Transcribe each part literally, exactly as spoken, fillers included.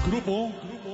Grupo.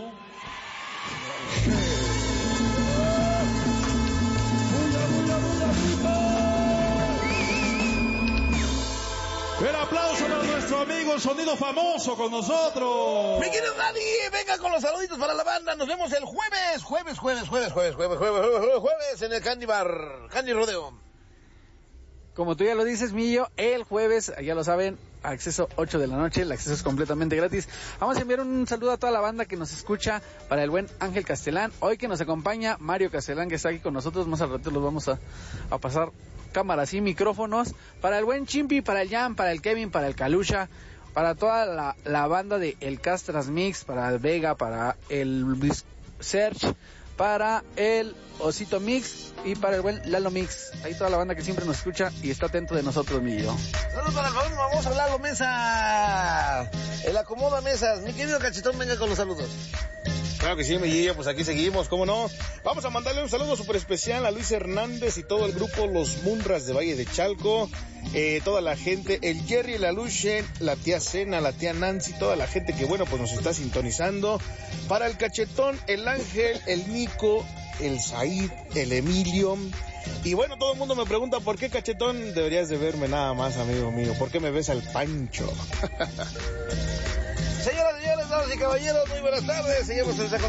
El aplauso para nuestro amigo el sonido famoso con nosotros. Mi querido Dani, venga con los saluditos para la banda. Nos vemos el jueves, jueves, jueves, jueves, jueves, jueves, jueves, jueves, jueves en el Candy Bar, Candy Rodeo. Como tú ya lo dices, Millo, el jueves, ya lo saben, acceso ocho de la noche, el acceso es completamente gratis. Vamos a enviar un saludo a toda la banda que nos escucha, para el buen Ángel Castelán, hoy que nos acompaña Mario Castelán, que está aquí con nosotros, más al rato los vamos a, a pasar cámaras y micrófonos, para el buen Chimpi, para el Jan, para el Kevin, para el Calucha, para toda la, la banda de El Castras Mix, para el Vega, para el Serge, para el Osito Mix y para el buen Lalo Mix. Ahí toda la banda que siempre nos escucha y está atento de nosotros, mi hijo. Saludos para el favor, vamos a Lalo Mesa, el acomoda mesas. Mi querido Cachetón, venga con los saludos. Claro que sí, mi Gillo, pues aquí seguimos, ¿cómo no? Vamos a mandarle un saludo súper especial a Luis Hernández y todo el grupo Los Munras de Valle de Chalco, eh, toda la gente, el Jerry, la Luche, la tía Cena, la tía Nancy, toda la gente que, bueno, pues nos está sintonizando. Para el Cachetón, el Ángel, el Nico, el Said, el Emilio. Y bueno, todo el mundo me pregunta, ¿por qué, Cachetón, deberías de verme nada más, amigo mío? ¿Por qué me ves al Pancho? Señoras y señores, damas y caballeros, muy buenas tardes. Seguimos en esta